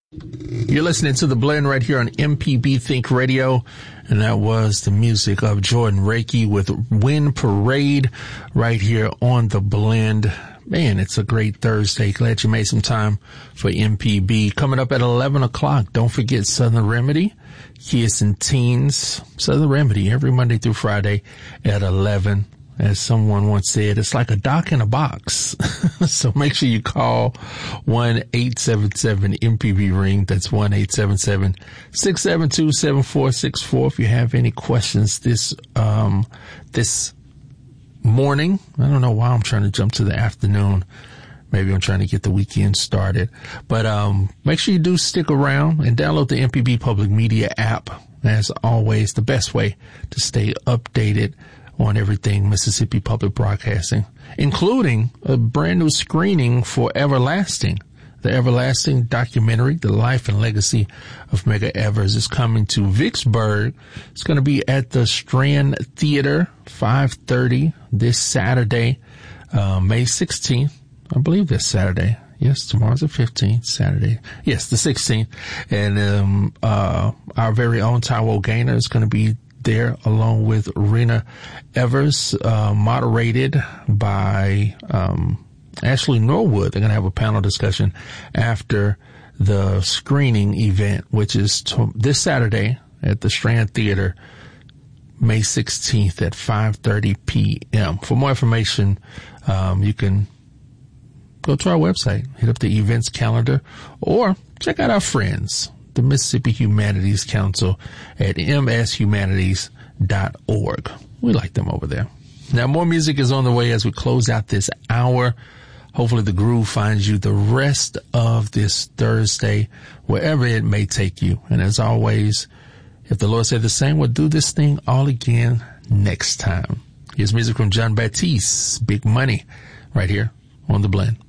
You're listening to The Blend right here on MPB Think Radio, and that was the music of Jordan Rakey with Wind Parade right here on The Blend. Man, it's a great Thursday. Glad you made some time for MPB. Coming up at 11 o'clock, don't forget Southern Remedy, Kids and Teens. Southern Remedy every Monday through Friday at 11. As someone once said, it's like a doc in a box. So make sure you call 1-877-MPB-RING. That's 1-877-672-7464. If you have any questions this morning. I don't know why I'm trying to jump to the afternoon. Maybe I'm trying to get the weekend started. But make sure you do stick around and download the MPB Public Media app. As always, the best way to stay updated on everything Mississippi Public Broadcasting, including a brand new screening for Everlasting. The Everlasting documentary, The Life and Legacy of Medgar Evers, is coming to Vicksburg. It's going to be at the Strand Theater, 5:30 this Saturday, May 16th. I believe this Saturday. Yes, tomorrow's the 15th, Saturday. Yes, the 16th. And our very own Taiwo Gaynor is going to be there along with Rena Evers, moderated by Ashley Norwood. They're going to have a panel discussion after the screening event, which is this Saturday at the Strand Theater, May 16th at 5:30 p.m. For more information, you can go to our website, hit up the events calendar, or check out our friends, the Mississippi Humanities Council at mshumanities.org. We like them over there. Now, more music is on the way as we close out this hour. Hopefully the groove finds you the rest of this Thursday, wherever it may take you. And as always, if the Lord said the same, we'll do this thing all again next time. Here's music from John Batiste, Big Money, right here on The Blend.